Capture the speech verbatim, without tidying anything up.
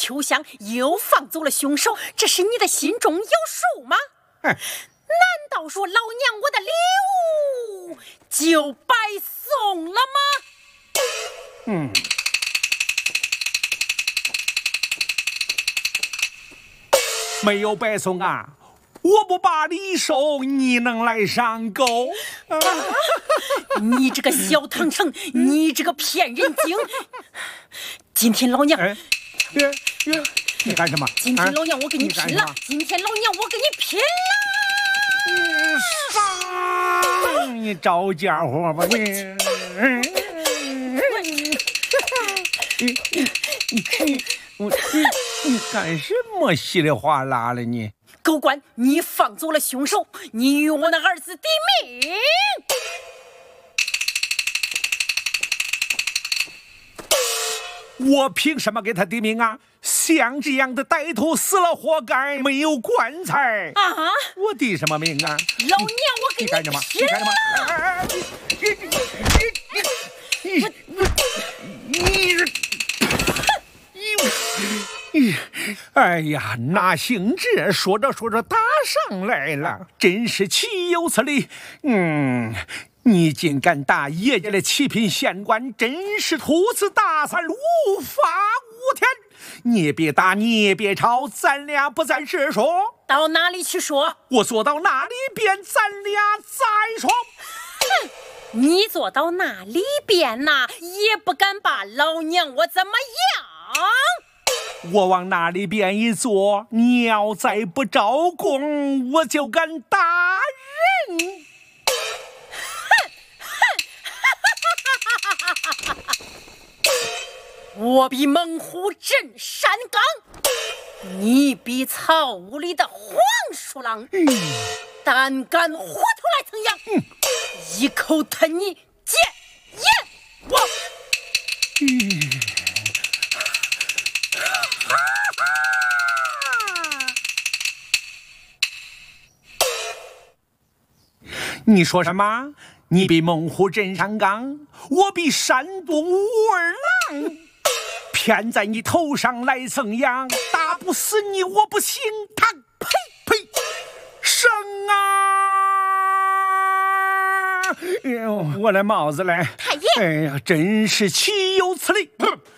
秋香又放走了凶手，这是你的心中有数吗？ 哎， 难道说老娘我的礼物就白送了吗？ 嗯，没有白送啊！我不把礼收，你能来上钩？ 啊、你这个小唐城，你这个骗人精！今天老娘， 哎，别别，你干什么？ 今天老娘我跟你拼了！今天老娘我跟你拼了！你上！你找家伙吧你！你你你我你你干什么稀里哗啦了你？ 狗官，你放走了凶手，你与我的儿子抵命！ 我凭什么给他抵命啊？像这样的歹徒死了活该，没有棺材啊！ 我抵什么命啊？ 老娘我给你干什么？ 拼了！ 你你你你你你你！哎呀，哪行这说着说着打上来了，真是岂有此理！嗯。你竟敢打叶家的七品县官，真是徒自打伞，无法无天！你也别打，你也别吵，咱俩不在这说。 到哪里去说？ 我坐到那里边，咱俩再说。 哼，你坐到那里边呐，也不敢把老娘我怎么样？ 我往那里边一坐，你要再不招供，我就敢打人。 我比猛虎镇山岗，你比草屋里的黄鼠狼，嗯、胆敢活头来蹭羊，嗯、一口吞你戒烟我。嗯、 你说什么？你比猛虎镇山岗，我比山东武二郎。偏在你头上来蹭羊，打不死你我不行！他呸呸，生啊！哎呦，我的帽子嘞！ 太爷， 哎呀，真是岂有此理！